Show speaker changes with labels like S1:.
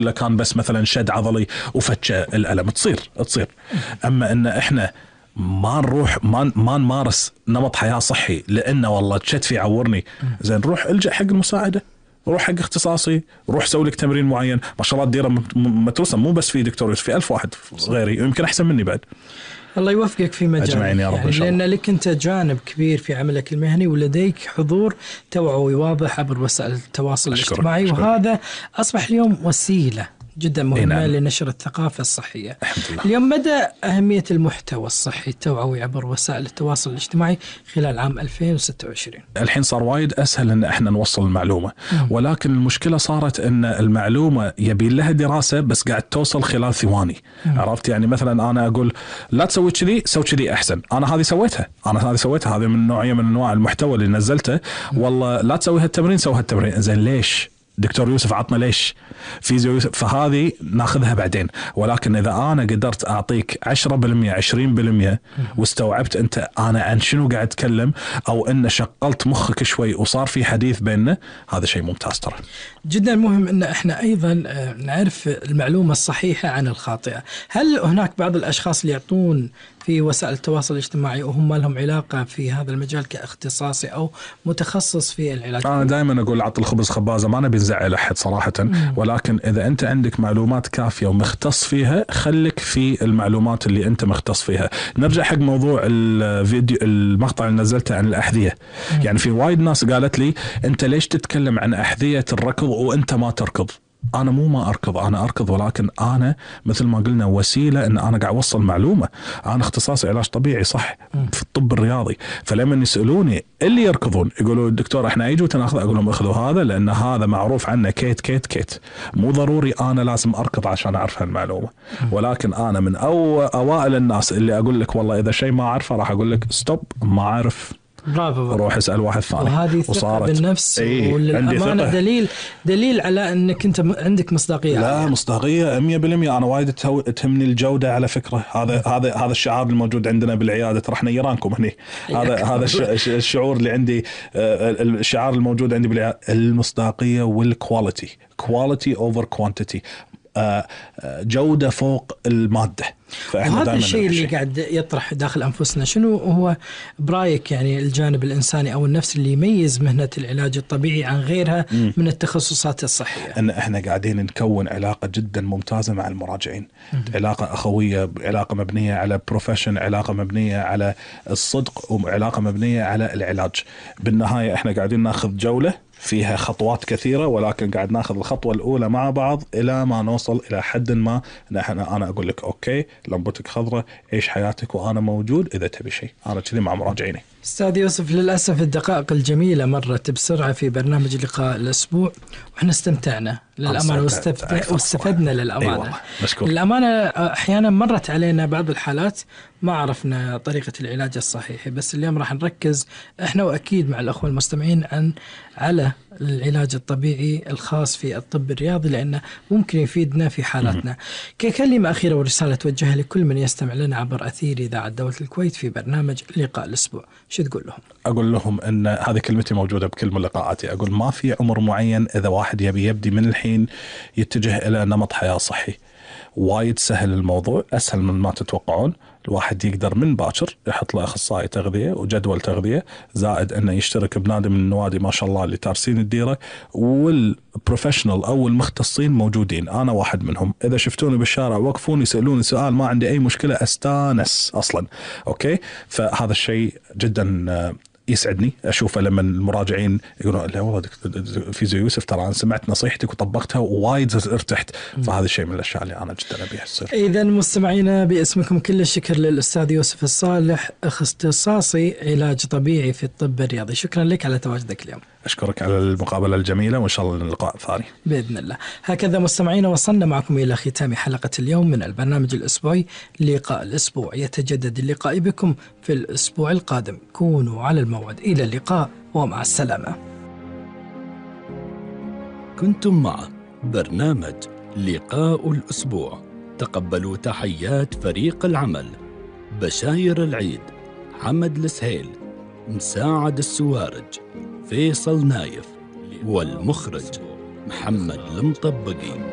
S1: ولا كان بس مثلا شد عضلي وفتش الألم، تصير. أما إن إحنا ما نروح ما نمارس نمط حياة صحي لأنه والله كتفي عورني، زين روح الجأ حق المساعدة، روح حق اختصاصي، روح سوي لك تمرين معين. ما شاء الله الديرة متروسة، مو بس في دكتور يوسف، في 1000 واحد غيري يمكن أحسن مني بعد.
S2: الله يوفقك في مجالك يعني، لأن لك أنت جانب كبير في عملك المهني ولديك حضور توعوي واضح عبر وسائل التواصل الاجتماعي، وهذا أصبح اليوم وسيلة جدا مهمة لنشر الثقافة الصحية. اليوم مدى أهمية المحتوى الصحي التوعوي عبر وسائل التواصل الاجتماعي خلال عام 2026؟
S1: الحين صار وايد أسهل أن احنا نوصل المعلومة، ولكن المشكلة صارت أن المعلومة يبي لها دراسة بس قاعد توصل خلال ثواني. عرفت يعني مثلا أنا أقول لا تسوي كذي، سوي كذي أحسن، أنا هذه سويتها، هذه من نوعية من أنواع المحتوى اللي نزلته. والله لا تسوي هالتمرين، سوي هالتمرين. زين ليش؟ دكتور يوسف عطنا ليش؟ فيزيو يوسف، فهذه ناخذها بعدين. ولكن إذا أنا قدرت أعطيك 10% 20% واستوعبت أنت أنا عن شنو قاعد أتكلم، أو أن شغلت مخك شوي وصار في حديث بيننا، هذا شيء ممتاز ترى.
S2: جدا مهم أن احنا أيضا نعرف المعلومة الصحيحة عن الخاطئة. هل هناك بعض الأشخاص اللي يعطون في وسائل التواصل الاجتماعي وهم ما لهم علاقة في هذا المجال كاختصاصي أو متخصص في العلاج؟
S1: أنا دائما أقول عط الخبز خبازة، ما نبي نزعل أحد صراحة. ولكن إذا أنت عندك معلومات كافية ومختص فيها، خليك في المعلومات اللي أنت مختص فيها. نرجع حق موضوع الفيديو، المقطع اللي نزلته عن الأحذية. يعني في وايد ناس قالت لي أنت ليش تتكلم عن أحذية الركض وأنت ما تركض؟ أنا مو ما أركض، أنا أركض، ولكن أنا مثل ما قلنا وسيلة أن أنا قاعد أوصل معلومة. أنا اختصاصي علاج طبيعي صح في الطب الرياضي، فلما يسألوني اللي يركضون يقولوا الدكتور إحنا أيجو تناخذ، أقول لهم أخذوا هذا لأن هذا معروف عنه كيت كيت كيت. مو ضروري أنا لازم أركض عشان أعرف هالمعلومة، ولكن أنا من أوائل الناس اللي أقول لك والله إذا شيء ما أعرفه راح أقول لك ستوب ما أعرف،
S2: برافو،
S1: روح اسأل واحد ثاني.
S2: وهذه ثقة بالنفس والأمانة دليل على أنك أنت عندك مصداقية.
S1: لا مصداقية 100%. أنا وايد تهمني الجودة على فكرة. هذا الشعار الموجود عندنا بالعيادة، ترى احنا يرانكم هني. هذا الشعور اللي عندي، الشعار الموجود عندي بالعيادة، المصداقية والكواليتي، كواليتي أوفر كوانتيتي، جودة فوق المادة.
S2: وهذا الشيء اللي قاعد يطرح داخل أنفسنا، شنو هو برايك يعني الجانب الإنساني أو النفس اللي يميز مهنة العلاج الطبيعي عن غيرها من التخصصات الصحية؟
S1: أن إحنا قاعدين نكون علاقة جدا ممتازة مع المراجعين، علاقة أخوية، علاقة مبنية على بروفيشن، علاقة مبنية على الصدق، وعلاقة مبنية على العلاج. بالنهاية إحنا قاعدين ناخذ جولة فيها خطوات كثيرة، ولكن قاعد ناخذ الخطوة الأولى مع بعض إلى ما نوصل إلى حد ما أنا أقول لك أوكي لمبتك خضرة، عيش حياتك وأنا موجود إذا تبي شيء. أنا كذي مع مراجعيني.
S2: أستاذ يوسف، للأسف الدقائق الجميلة مرت بسرعة في برنامج لقاء الأسبوع، وإحنا استمتعنا للأمانة واستفدنا للأمانة. للأمانة أحيانا مرت علينا بعض الحالات ما عرفنا طريقة العلاج الصحيح، بس اليوم راح نركز إحنا وأكيد مع الأخوة المستمعين على العلاج الطبيعي الخاص في الطب الرياضي، لأنه ممكن يفيدنا في حالاتنا. ككلمة أخيرة ورسالة توجهها لكل من يستمع لنا عبر أثير إذاعة دولة الكويت في برنامج لقاء الأسبوع، شو تقول لهم؟
S1: أقول لهم أن هذه كلمتي موجودة بكل لقاءاتي. أقول ما في عمر معين، إذا واحد يبدي من الحين يتجه إلى نمط حياة صحي، وايد سهل الموضوع، أسهل من ما تتوقعون. الواحد يقدر من باكر يحط له أخصائي تغذية وجدول تغذية، زائد أنه يشترك بنادي من النوادي ما شاء الله اللي تارسين الديرة، والبروفيشنال أو المختصين موجودين. أنا واحد منهم. إذا شفتوني بالشارع وقفوني يسألوني سؤال ما عندي أي مشكلة، أستانس أصلا. أوكي، فهذا الشيء جدا يسعدني أشوفه لما المراجعين يقولون لا والله فيزيو يوسف ترى أنا سمعت نصيحتك وطبقتها ووايد ارتحت. فهذا الشيء من الأشياء اللي أنا جدا أبيها تصير.
S2: إذا مستمعينا باسمكم كل الشكر للأستاذ يوسف الصالح، اختصاصي علاج طبيعي في الطب الرياضي. شكرا لك على تواجدك اليوم.
S1: أشكرك على المقابلة الجميلة، وإن شاء الله اللقاء ثاني
S2: بإذن الله. هكذا مستمعينا وصلنا معكم إلى ختام حلقة اليوم من البرنامج الأسبوعي لقاء الأسبوع. يتجدد اللقاء بكم في الأسبوع القادم. كونوا على الموعد. إلى اللقاء ومع السلامة.
S3: كنتم مع برنامج لقاء الأسبوع. تقبلوا تحيات فريق العمل: بشاير العيد، حمد السهيل، مساعد السوارج، فيصل نايف، والمخرج محمد المطبقي.